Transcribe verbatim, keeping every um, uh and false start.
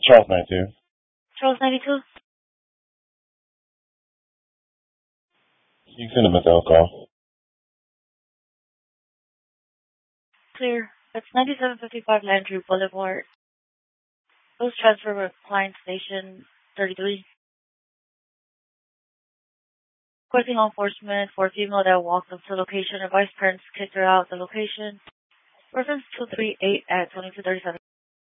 Charles ninety-two. Charles ninety-two? You can send him a cell call. Clear. That's ninety-seven fifty-five Landry Boulevard. Post transfer with client station thirty-three. Requesting law enforcement for a female that walked up to location. Her vice parents kicked her out the location. Reference two three eight at twenty-two thirty-seven.